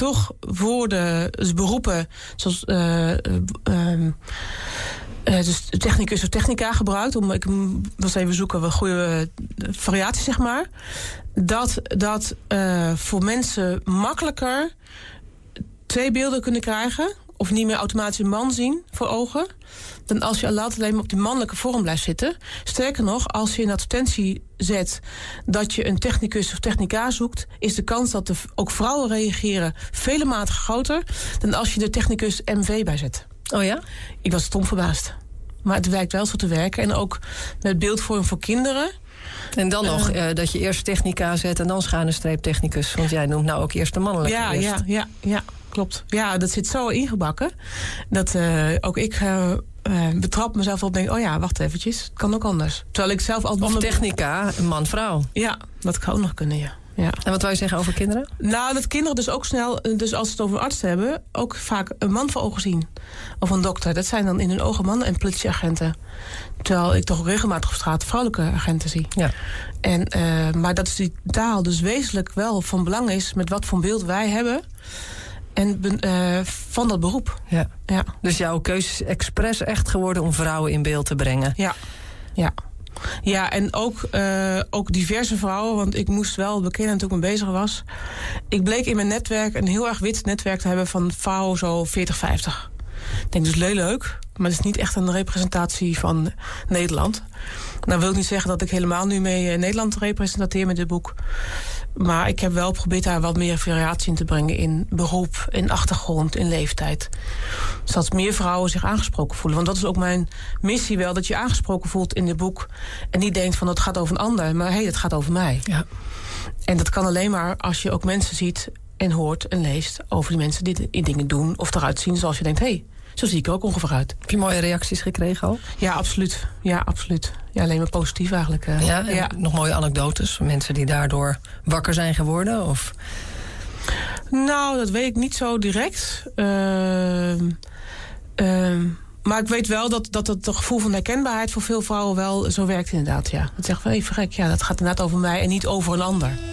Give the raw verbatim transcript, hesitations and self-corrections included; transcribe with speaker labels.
Speaker 1: toch woorden, dus beroepen zoals uh, uh, um, uh, dus technicus of technica gebruikt. Om, ik was even zoeken wat goede variatie, zeg maar. Dat, dat uh, voor mensen makkelijker twee beelden kunnen krijgen, of niet meer automatisch een man zien voor ogen, dan als je altijd alleen maar op die mannelijke vorm blijft zitten. Sterker nog, als je een advertentie zet dat je een technicus of technica zoekt, is de kans dat de, ook vrouwen reageren vele maten groter dan als je de technicus M V bij zet.
Speaker 2: Oh ja?
Speaker 1: Ik was stom verbaasd. Maar het wijkt wel zo te werken. En ook met beeldvorm voor kinderen.
Speaker 2: En dan nog uh, uh, dat je eerst technica zet en dan schuine streep technicus. Want jij noemt nou ook eerst de mannelijke.
Speaker 1: Ja,
Speaker 2: eerst.
Speaker 1: ja, ja, ja, klopt. Ja, dat zit zo ingebakken. Dat uh, ook ik uh, uh, betrap mezelf op, denk, oh ja, wacht eventjes. Het kan ook anders. Terwijl ik zelf altijd...
Speaker 2: Of technica, man-vrouw.
Speaker 1: Ja, dat kan ook nog kunnen, ja. Ja.
Speaker 2: En wat wou je zeggen over kinderen?
Speaker 1: Nou, dat kinderen dus ook snel, dus als ze het over een arts hebben, ook vaak een man voor ogen zien. Of een dokter. Dat zijn dan in hun ogen mannen en politieagenten. Terwijl ik toch ook regelmatig op straat vrouwelijke agenten zie.
Speaker 2: Ja.
Speaker 1: En, uh, maar dat is die taal dus wezenlijk wel van belang is met wat voor beeld wij hebben. En uh, van dat beroep.
Speaker 2: Ja.
Speaker 1: Ja.
Speaker 2: Dus jouw keuze is expres echt geworden om vrouwen in beeld te brengen.
Speaker 1: Ja, ja. Ja, en ook, uh, ook diverse vrouwen, want ik moest wel bekennen toen ik mee bezig was. Ik bleek in mijn netwerk een heel erg wit netwerk te hebben van vrouwen zo veertig, vijftig. Ik denk dus heel leuk, maar het is niet echt een representatie van Nederland. Nou wil ik niet zeggen dat ik helemaal nu mee Nederland representeer met dit boek. Maar ik heb wel geprobeerd daar wat meer variatie in te brengen in beroep, in achtergrond, in leeftijd. Zodat meer vrouwen zich aangesproken voelen. Want dat is ook mijn missie wel, dat je aangesproken voelt in dit boek. En niet denkt van het gaat over een ander, maar hé, hey, het gaat over mij.
Speaker 2: Ja.
Speaker 1: En dat kan alleen maar als je ook mensen ziet en hoort en leest over die mensen die dingen doen of eruit zien zoals je denkt, hé, hey, zo zie ik er ook ongeveer uit.
Speaker 2: Heb je mooie reacties gekregen al?
Speaker 1: Ja, absoluut. Ja, absoluut. Ja, alleen maar positief eigenlijk. Uh,
Speaker 2: ja, en
Speaker 1: ja,
Speaker 2: nog mooie anekdotes. Mensen die daardoor wakker zijn geworden? Of?
Speaker 1: Nou, dat weet ik niet zo direct. Uh, uh, maar ik weet wel dat, dat het gevoel van herkenbaarheid voor veel vrouwen wel zo werkt inderdaad. Ja. Dat zegt van, hé, verrek, ja, dat gaat inderdaad over mij en niet over een ander.